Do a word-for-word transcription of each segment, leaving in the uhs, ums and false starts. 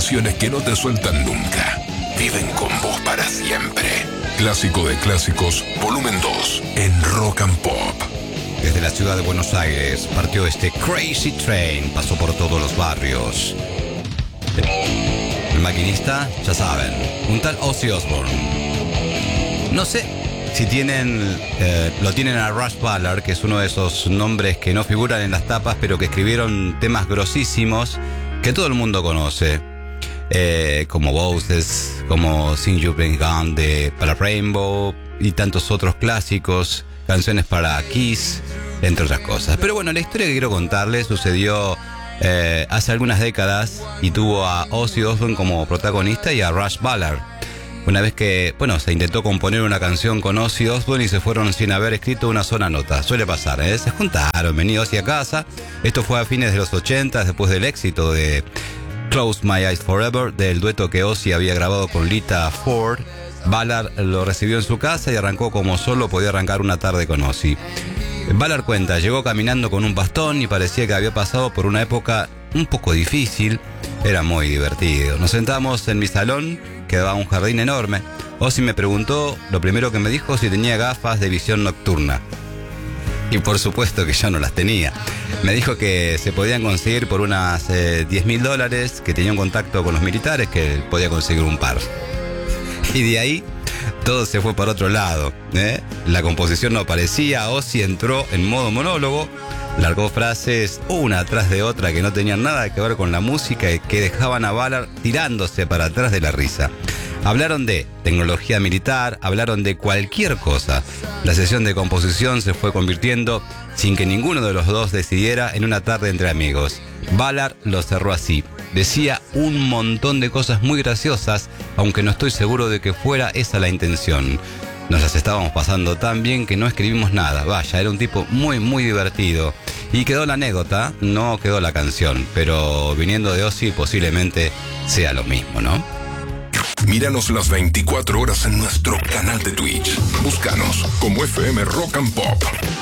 canciones que no te sueltan nunca. Viven con vos para siempre. Clásico de clásicos, volumen dos, en Rock and Pop. Desde la ciudad de Buenos Aires partió este Crazy Train, pasó por todos los barrios. El maquinista, ya saben, un tal Ozzy Osbourne. No sé si tienen, eh, lo tienen a Russ Ballard, que es uno de esos nombres que no figuran en las tapas, pero que escribieron temas grosísimos que todo el mundo conoce. Eh, como Voices, como Sing You Bring Gun de para Rainbow y tantos otros clásicos, canciones para Kiss, entre otras cosas. Pero bueno, la historia que quiero contarles sucedió eh, hace algunas décadas y tuvo a Ozzy Osbourne como protagonista y a Russ Ballard. Una vez que, bueno, se intentó componer una canción con Ozzy Osbourne y se fueron sin haber escrito una sola nota. Suele pasar, ¿eh? Se juntaron, venido Ozzy a casa. Esto fue a fines de los ochenta, después del éxito de Close My Eyes Forever, del dueto que Ozzy había grabado con Lita Ford. Ballard lo recibió en su casa y arrancó como solo podía arrancar una tarde con Ozzy. Ballard cuenta, llegó caminando con un bastón y parecía que había pasado por una época un poco difícil. Era muy divertido. Nos sentamos en mi salón, que daba un jardín enorme. Ozzy me preguntó, lo primero que me dijo, si tenía gafas de visión nocturna. Y por supuesto que yo no las tenía. Me dijo que se podían conseguir por unas eh, diez mil dólares, que tenía un contacto con los militares, que podía conseguir un par. Y de ahí todo se fue para otro lado, ¿eh? La composición no aparecía, Ozzy entró en modo monólogo, largó frases una tras de otra que no tenían nada que ver con la música y que dejaban a Ballard tirándose para atrás de la risa. Hablaron de tecnología militar, hablaron de cualquier cosa. La sesión de composición se fue convirtiendo, sin que ninguno de los dos decidiera, en una tarde entre amigos. Ballard lo cerró así. Decía un montón de cosas muy graciosas, aunque no estoy seguro de que fuera esa la intención. Nos las estábamos pasando tan bien que no escribimos nada. Vaya, era un tipo muy, muy divertido. Y quedó la anécdota, no quedó la canción, pero viniendo de Ozzy posiblemente sea lo mismo, ¿no? Míranos las veinticuatro horas en nuestro canal de Twitch. Búscanos como F M Rock and Pop.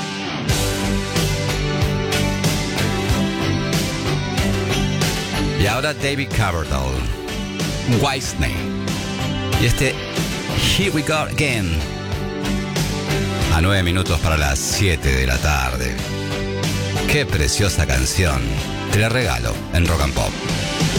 Y ahora David Coverdale, Whitesnake. Y este Here We Go Again. A nueve minutos para las siete de la tarde. Qué preciosa canción. Te la regalo en Rock and Pop.